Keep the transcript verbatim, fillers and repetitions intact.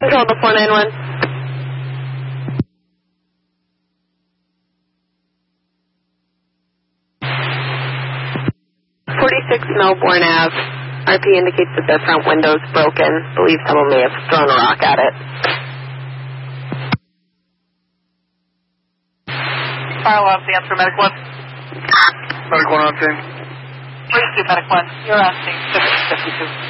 Control the four nine one. forty-six Melbourne Avenue. R P indicates that their front window's broken. Believe someone may have thrown a rock at it. Fire alarm, the answer, Medic one. Medic one on scene. Please do, Medic one. You're on scene, fifty-two.